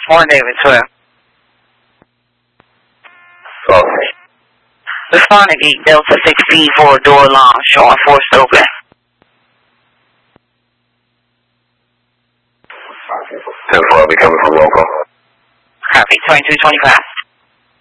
One David 12. Okay. Respond to Geek Delta 6P for a door alarm showing forced open. 10-4, I'll be coming from local. Copy, 2225.